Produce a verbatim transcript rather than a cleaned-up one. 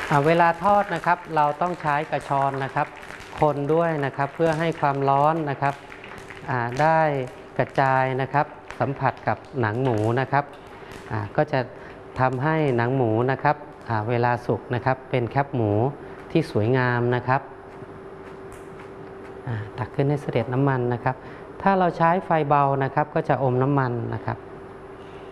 เวลาทอดนะครับเราต้องใช้กระชอนนะครับคนด้วยนะครับเพื่อให้ความร้อนนะครับได้กระจายนะครับสัมผัสกับหนังหมูนะครับก็จะทำให้หนังหมูนะครับเวลาสุกนะครับเป็นแคบหมูที่สวยงามนะครับตักขึ้นให้เสด็จน้ำมันนะครับถ้าเราใช้ไฟเบานะครับก็จะอมน้ำมันนะครับ